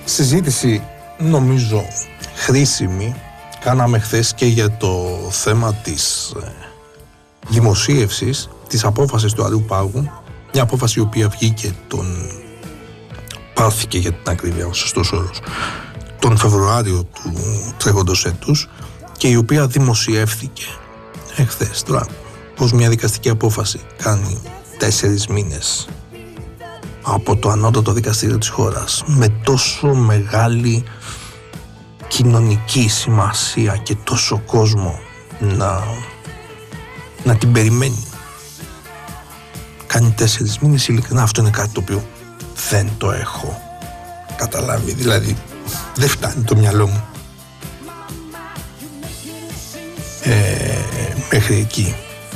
Συζήτηση νομίζω χρήσιμη κάναμε χθες και για το θέμα της δημοσίευσης της απόφασης του Αριού Πάγου, μια απόφαση η οποία βγήκε πάρθηκε για την ακρίβεια, ο σωστός όρος, τον Φεβρουάριο του τρέχοντος έτους και η οποία δημοσιεύθηκε εχθές. Τώρα, πως μια δικαστική απόφαση κάνει 4 μήνες από το ανώτατο δικαστήριο της χώρας με τόσο μεγάλη κοινωνική σημασία και τόσο κόσμο να την περιμένει, κάνει 4 μήνες, ειλικρινά αυτό είναι κάτι το οποίο δεν το έχω καταλάβει, δηλαδή δεν φτάνει το μυαλό μου μέχρι εκεί.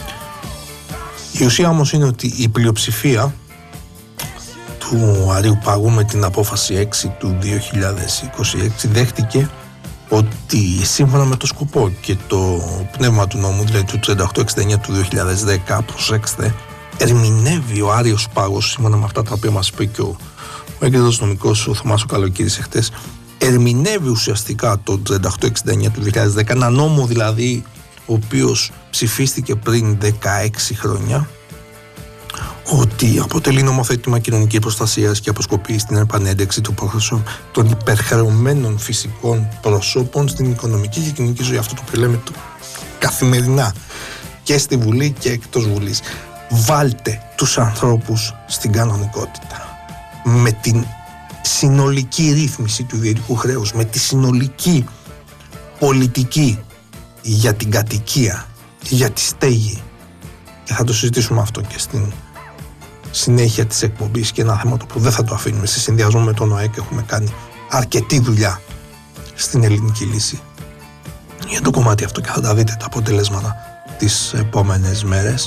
Η ουσία όμως είναι ότι η πλειοψηφία του Αρείου Πάγου με την απόφαση 6 του 2026 δέχτηκε ότι σύμφωνα με το σκοπό και το πνεύμα του νόμου, δηλαδή του 3869 του 2010, προσέξτε, ερμηνεύει ο Άριος Πάγος, σύμφωνα με αυτά τα οποία μας είπε και ο έγκριτος νομικός ο Θωμάς ο Καλοκύρης εχθές, ερμηνεύει ουσιαστικά το 3869 του 2010, ένα νόμο δηλαδή ο οποίος ψηφίστηκε πριν 16 χρόνια, ότι αποτελεί νομοθέτημα κοινωνικής προστασίας και αποσκοπεί στην επανένταξη των υπερχρεωμένων φυσικών προσώπων στην οικονομική και κοινωνική ζωή. Αυτό το οποίο λέμε καθημερινά και στη Βουλή και εκτός Βουλής. Βάλτε τους ανθρώπους στην κανονικότητα. Με την συνολική ρύθμιση του ιδιωτικού χρέους, με τη συνολική πολιτική για την κατοικία, για τη στέγη. Και θα το συζητήσουμε αυτό και στην συνέχεια της εκπομπής, και ένα θέμα που δεν θα το αφήνουμε. Σε συνδυασμό με τον ΟΕΚ έχουμε κάνει αρκετή δουλειά στην ελληνική λύση για το κομμάτι αυτό και θα τα δείτε τα αποτελέσματα τις επόμενες μέρες.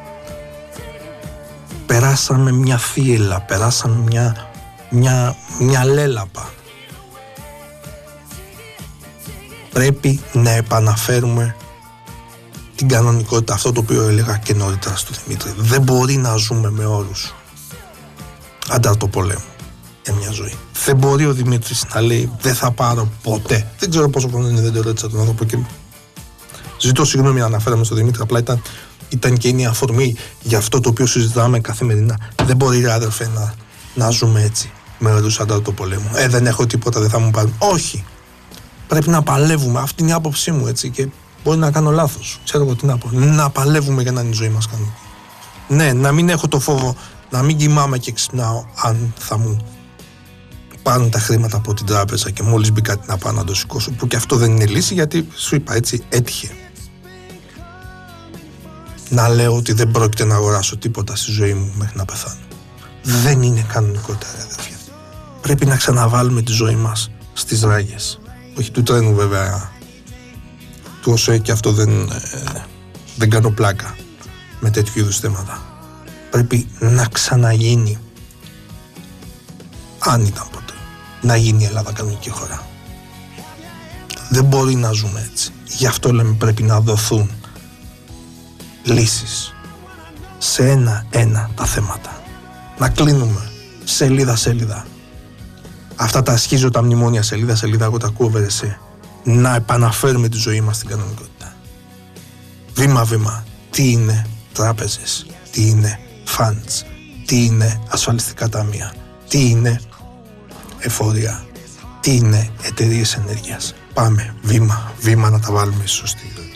Περάσαμε μια θύελλα, περάσαμε μια λέλαπα. Πρέπει να επαναφέρουμε την κανονικότητα, αυτό το οποίο έλεγα και νωρίτερα στο Δημήτρη. Δεν μπορεί να ζούμε με όρους ανταρτοπολέμου για μια ζωή. Δεν μπορεί ο Δημήτρης να λέει δεν θα πάρω ποτέ. Δεν ξέρω πόσο χρόνο είναι, δεν το ρώτησα τον άνθρωπο και ζητώ συγγνώμη να αναφέραμε στο Δημήτρη, απλά ήταν και είναι η αφορμή για αυτό το οποίο συζητάμε καθημερινά. Δεν μπορεί, αδερφέ, να ζούμε έτσι με όρους ανταρτοπολέμου. Δεν έχω τίποτα, δεν θα μου πάρουν. Όχι. Πρέπει να παλεύουμε. Αυτή είναι η άποψή μου, έτσι, και μπορεί να κάνω λάθος. Ξέρω εγώ τι να πω. Να παλεύουμε για να είναι η ζωή μας κανονική. Ναι, να μην έχω το φόβο να μην κοιμάμαι και ξυπνάω αν θα μου πάρουν τα χρήματα από την τράπεζα και μόλις μπει κάτι να πάω να το σηκώσω. Που και αυτό δεν είναι λύση, γιατί σου είπα έτσι, έτυχε. Να λέω ότι δεν πρόκειται να αγοράσω τίποτα στη ζωή μου μέχρι να πεθάνω. Δεν είναι κανονικότητα, αδερφιά. Πρέπει να ξαναβάλουμε τη ζωή μας στις ράγες. Όχι του τρένου βέβαια, του ΟΣΕ, και αυτό δεν κάνω πλάκα με τέτοιου είδους θέματα. Πρέπει να ξαναγίνει, αν ήταν ποτέ, να γίνει η Ελλάδα κανονική χώρα. Δεν μπορεί να ζούμε έτσι. Γι' αυτό λέμε πρέπει να δοθούν λύσεις σε ένα-ένα τα θέματα. Να κλείνουμε σελίδα-σελίδα. Αυτά τα ασχίζω τα μνημόνια σελίδα-σελίδα, εγώ τα ακούω βερεσέ. Να επαναφέρουμε τη ζωή μας στην κανονικότητα. Βήμα-βήμα. Τι είναι τράπεζες, τι είναι funds, τι είναι ασφαλιστικά ταμεία, τι είναι εφορία, τι είναι εταιρείες ενέργειας. Πάμε βήμα-βήμα να τα βάλουμε στη σωστή.